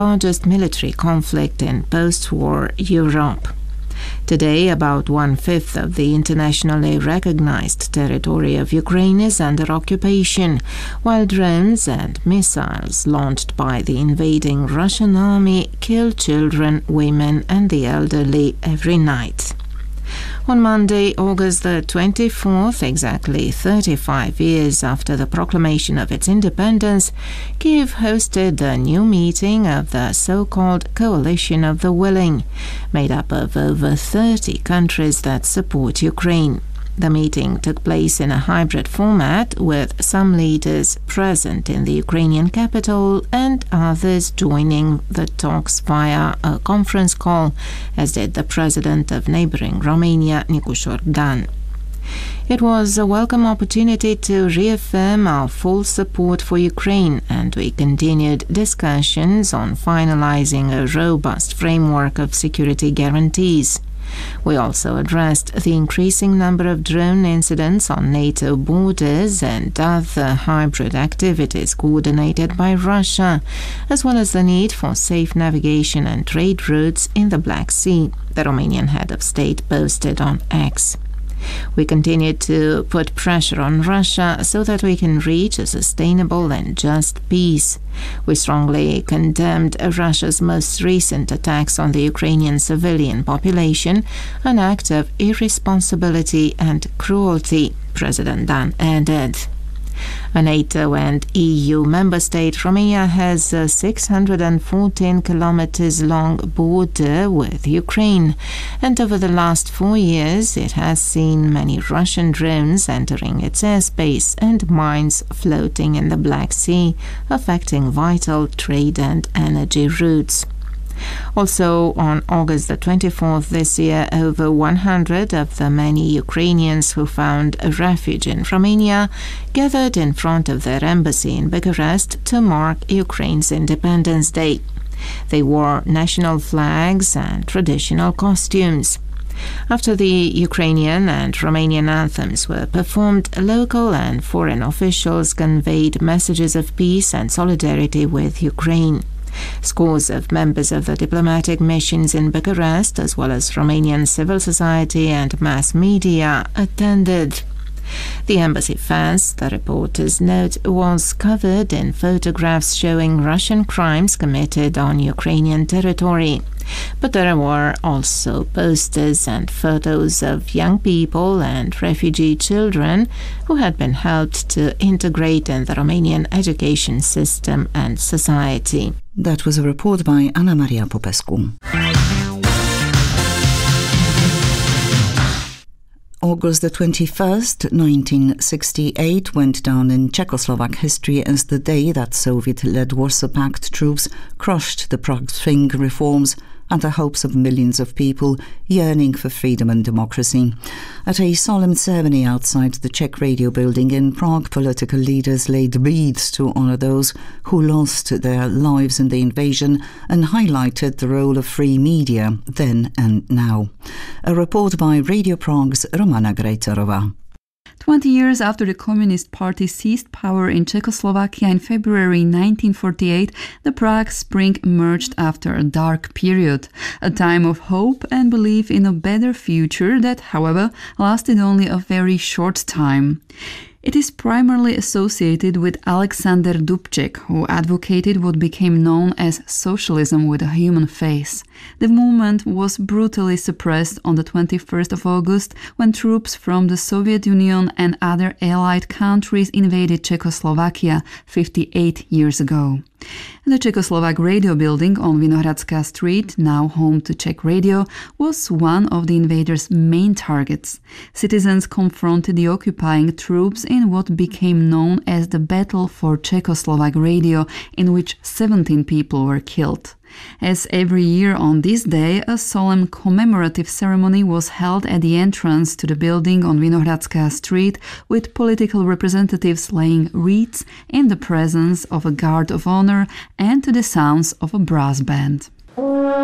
largest military conflict in post-war Europe. Today, about 1/5 of the internationally recognized territory of Ukraine is under occupation, while drones and missiles launched by the invading Russian army kill children, women and the elderly every night. On Monday, August the 24th, exactly 35 years after the proclamation of its independence, Kyiv hosted a new meeting of the so-called Coalition of the Willing, made up of over 30 countries that support Ukraine. The meeting took place in a hybrid format, with some leaders present in the Ukrainian capital and others joining the talks via a conference call, as did the president of neighboring Romania, Nicu Șordan. It was a welcome opportunity to reaffirm our full support for Ukraine, and we continued discussions on finalizing a robust framework of security guarantees. We also addressed the increasing number of drone incidents on NATO borders and other hybrid activities coordinated by Russia, as well as the need for safe navigation and trade routes in the Black Sea, the Romanian head of state posted on X. We continue to put pressure on Russia so that we can reach a sustainable and just peace. We strongly condemned Russia's most recent attacks on the Ukrainian civilian population, an act of irresponsibility and cruelty, President Dan added. A NATO and EU member state, Romania has a 614 kilometers long border with Ukraine, and over the last 4 years it has seen many Russian drones entering its airspace and mines floating in the Black Sea, affecting vital trade and energy routes. Also, on August the 24th this year, over 100 of the many Ukrainians who found a refuge in Romania gathered in front of their embassy in Bucharest to mark Ukraine's Independence Day. They wore national flags and traditional costumes. After the Ukrainian and Romanian anthems were performed, local and foreign officials conveyed messages of peace and solidarity with Ukraine. Scores of members of the diplomatic missions in Bucharest, as well as Romanian civil society and mass media, attended. The embassy fence, the reporters note, was covered in photographs showing Russian crimes committed on Ukrainian territory. But there were also posters and photos of young people and refugee children who had been helped to integrate in the Romanian education system and society. That was a report by Ana Maria Popescu. August the 21st, 1968 went down in Czechoslovak history as the day that Soviet-led Warsaw Pact troops crushed the Prague-Spring reforms and the hopes of millions of people yearning for freedom and democracy. At a solemn ceremony outside the Czech Radio building in Prague, political leaders laid wreaths to honour those who lost their lives in the invasion and highlighted the role of free media then and now. A report by Radio Prague's Romana Grejterova. 20 years after the Communist Party seized power in Czechoslovakia in February 1948, the Prague Spring emerged after a dark period, a time of hope and belief in a better future that, however, lasted only a very short time. It is primarily associated with Alexander Dubček, who advocated what became known as socialism with a human face. The movement was brutally suppressed on the 21st of August when troops from the Soviet Union and other allied countries invaded Czechoslovakia 58 years ago. The Czechoslovak Radio building on Vinohradská Street, now home to Czech Radio, was one of the invaders' main targets. Citizens confronted the occupying troops in what became known as the Battle for Czechoslovak Radio, in which 17 people were killed. As every year on this day, a solemn commemorative ceremony was held at the entrance to the building on Vinohradská Street, with political representatives laying wreaths in the presence of a guard of honor and to the sounds of a brass band.